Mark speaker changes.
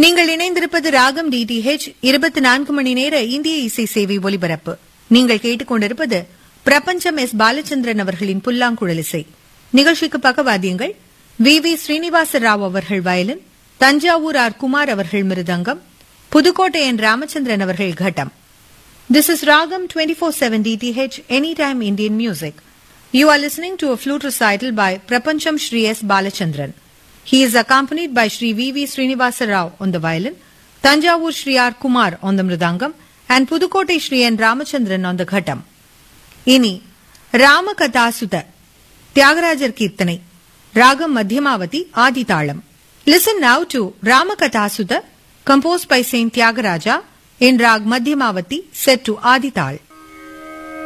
Speaker 1: நீங்கள் இணைந்திருப்பது ராகம் டிடிஹெச் 24 மணி நேர இந்திய இசை சேவை ஒலிபரப்பு. நீங்கள் கேட்டுக்கொண்டிருப்பது பிரபஞ்சம் எஸ் பாலச்சந்திரன் அவர்களின் புல்லாங்குழல் இசை நிகழ்ச்சிக்கு பக்கவாத்தியங்கள் வி ஸ்ரீனிவாச ராவ் அவர்கள் வயலின், தஞ்சாவூர் ஆர் குமார் அவர்கள் மிருதங்கம், புதுக்கோட்டை என் ராமச்சந்திரன் அவர்கள் கட்டம். This is Ragam 24/7 DTH Anytime Indian Music. You are listening to a flute recital by Prapancham Shri S. Balachandran. He is accompanied by Shri V. Srinivasa Rao on the violin, Tanjavur Shri R. Kumar on the mridangam, and Pudukkottai Shri N. Ramachandran on the ghattam. Ini Ramakatasuta Tyagarajar Kirtanai Ragam Madhyamavati Adithalam. Listen now to Ramakatasuta composed by Saint Tyagaraja in Rag Madhyamavati set to Adithal.